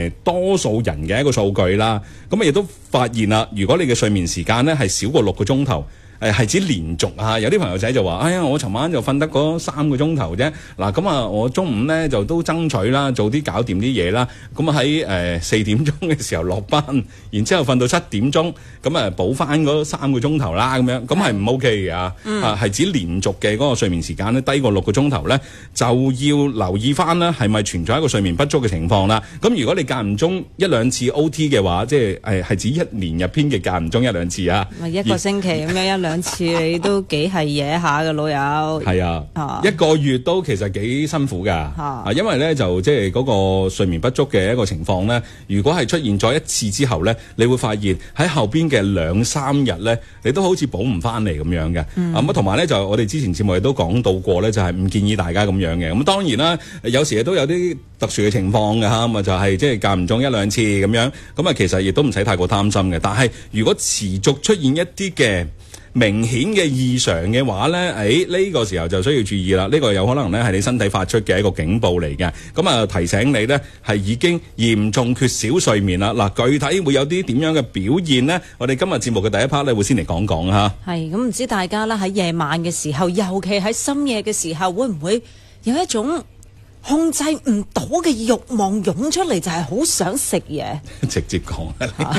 多數人嘅一個數據啦。咁亦都發現啦，如果你嘅睡眠時間咧係少過6個鐘頭。係指連續啊！有啲朋友仔就話：哎呀，我尋晚就瞓得嗰3個鐘頭啫。嗱，咁啊，我中午咧就都爭取啦，做啲搞掂啲嘢啦。咁喺4點鐘嘅時候落班，然之後瞓到7點鐘，咁啊補翻嗰3個鐘頭啦。咁樣咁係唔 OK 嘅啊！係指連續嘅嗰個睡眠時間咧低過6個鐘頭咧，就要留意翻啦，係咪存在一個睡眠不足嘅情況啦？咁如果你間唔中1、2次 OT 嘅話，即係指1年入邊嘅間唔中1、2次啊。 咪一個星期咁樣2次你都幾係嘢下嘅老友。 係啊，1個月都其實幾辛苦㗎。因為咧就即係嗰個睡眠不足嘅一個情況咧，如果係出現咗1次之後咧，你會發現喺後邊嘅2、3日咧，你都好似補唔翻嚟咁樣嘅。咁同埋咧就我哋之前節目亦都講到過咧，就係唔建議大家咁樣嘅。咁當然啦，有時亦都有啲特殊嘅情況嘅嚇，咁就係即係間唔中1、2次咁樣。咁其實亦都唔使太過擔心嘅。但係如果持續出現一啲嘅明顯嘅異常嘅話咧，呢個時候就需要注意啦。呢個有可能咧係你身體發出嘅一個警報嚟嘅。咁啊提醒你咧係已經嚴重缺少睡眠啦。嗱，具體會有啲點樣嘅表現呢？我哋今日節目嘅第一 part 咧會先嚟講講嚇。係咁，唔知大家咧喺夜晚嘅時候，尤其喺深夜嘅時候，會唔會有一種控制唔到嘅慾望湧出嚟，就係好想食嘢？ 直接講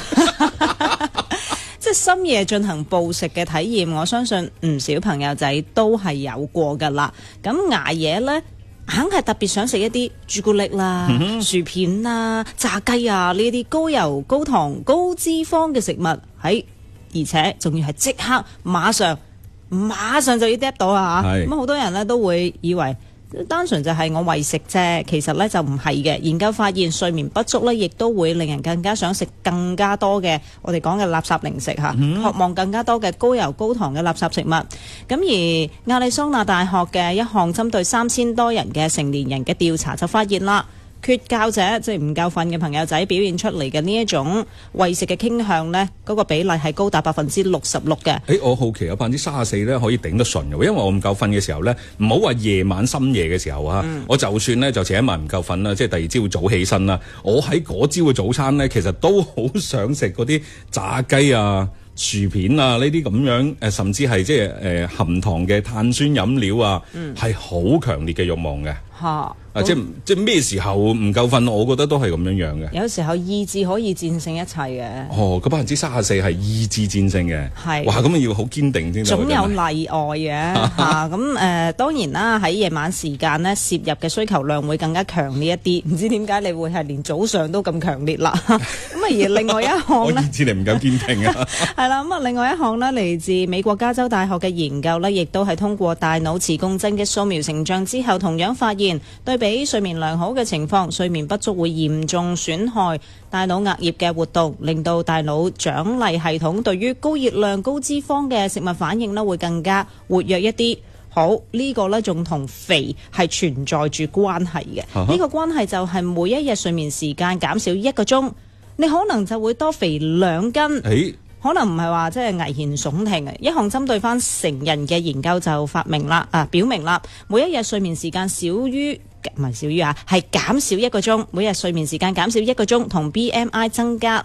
即係深夜進行暴食嘅體驗，我相信唔少朋友仔都係有過噶啦。咁捱夜呢，硬係特別想食一啲朱古力啦、薯片啦、炸雞啊呢啲高油、高糖、高脂肪嘅食物，而且仲要係即刻馬上就要 drop 到啊！咁好多人呢都會以為單純就係我為食啫，其實咧就唔係嘅。研究發現，睡眠不足咧，亦都會令人更加想食更加多嘅我哋講嘅垃圾零食嚇，渴望更加多嘅高油高糖嘅垃圾食物。咁而亞利桑那大學嘅一項針對3000多人嘅成年人嘅調查就發現啦，缺覺者即係唔夠瞓嘅朋友仔表現出嚟嘅呢一種為食嘅傾向呢，嗰個比例係高達66%嘅。 我好奇有34%咧可以頂得順嘅，因為我唔夠瞓嘅時候咧，唔好話夜晚深夜嘅時候啊，我就算咧就前一晚唔夠瞓啦，即係第二朝早起身啦，我喺嗰朝嘅早餐咧，其實都好想食嗰啲炸雞啊、薯片啊呢啲咁樣甚至係即係含糖嘅碳酸飲料啊，係好強烈嘅慾望嘅。即係咩時候唔夠瞓，我覺得都係咁樣嘅。 有時候意志可以戰勝一切嘅。 嗰34%係意志戰勝嘅。係。哇，咁要好堅定先得。 總有例外嘅咁當然啦，喺夜晚時間呢，攝入嘅需求量會更加強烈一啲。唔知點解你會係連早上都咁強烈啦。咁而另外一項呢， 我意志力唔夠堅定啊。 係啦，咁另外一項呢，嚟自美國加州大學嘅研究呢，亦都係通過大腦磁共振嘅掃描成像之後，同樣發現對比睡眠良好嘅情況，睡眠不足會嚴重損害大腦額葉嘅活動，令到大腦獎勵系統對於高熱量、高脂肪嘅食物反應呢會更加活躍一啲。好，呢個呢仲同肥係存在住關係嘅。呢個關係就係每一日睡眠時間減少1個鐘，你可能就會多肥2斤。可能唔係話即係危言聳聽嘅，一項針對翻成人嘅研究就表明啦，每一日睡眠時間係減少1個鐘，每日睡眠時間減少1個鐘，同 BMI 增加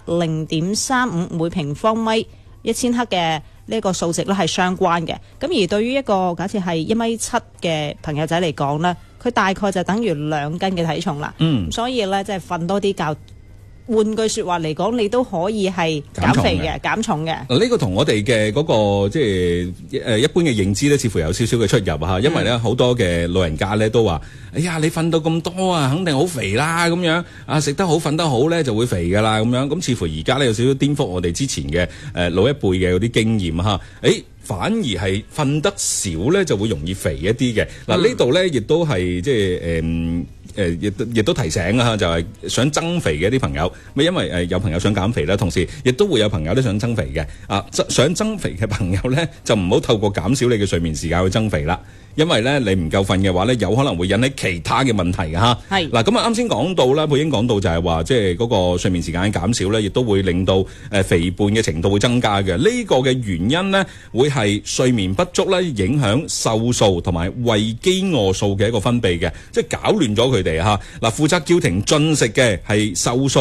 0.35每平方米1000克嘅呢個數值咧係相關嘅。咁而對於一個假設係1.7米嘅朋友仔嚟講呢，佢大概就等於2斤嘅體重啦。所以呢，即係瞓多啲覺。換句說話嚟講，你都可以係減肥嘅、減重嘅。呢個同我哋嘅嗰個即係一般嘅認知咧，似乎有少少嘅出入嚇。因為咧好多嘅老人家咧都話：哎呀，你瞓到咁多啊，肯定好肥啦咁樣啊，食得好、瞓得好咧就會肥噶啦咁樣。咁似乎而家咧有少少顛覆我哋之前嘅老一輩嘅嗰啲經驗嚇。反而係瞓得少咧就會容易肥一啲嘅。嗱，呢度咧亦都係即係亦都提醒啊，就係想增肥嘅一啲朋友，咪因為有朋友想減肥啦，同時亦都會有朋友都想增肥嘅。想增肥嘅朋友咧，就唔好透過減少你嘅睡眠時間去增肥啦。因為咧你唔夠瞓嘅話咧，有可能會引起其他嘅問題嘅嚇。係嗱，咁啊啱先講到啦，佩英講到就係話，即係嗰個睡眠時間減少咧，亦都會令到肥胖嘅程度會增加嘅。呢個嘅原因咧，會係睡眠不足咧，影響瘦素同埋胃飢餓素嘅一個分泌嘅，即係搞亂咗佢哋嚇。嗱，負責叫停進食嘅係瘦素。